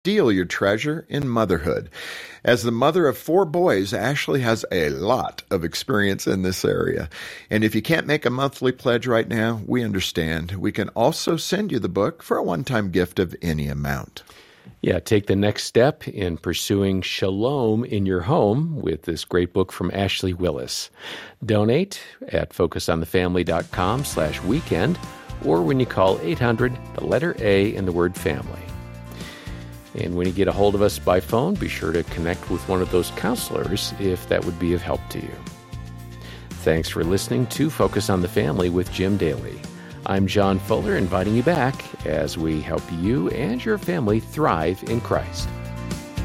Steal your treasure in motherhood. As the mother of 4 boys, Ashley has a lot of experience in this area. And if you can't make a monthly pledge right now, we understand. We can also send you the book for a one-time gift of any amount. Yeah, take the next step in pursuing shalom in your home with this great book from Ashley Willis. Donate at focusonthefamily.com/weekend or when you call 800, the letter A and the word family. And when you get a hold of us by phone, be sure to connect with one of those counselors if that would be of help to you. Thanks for listening to Focus on the Family with Jim Daly. I'm John Fuller, inviting you back as we help you and your family thrive in Christ.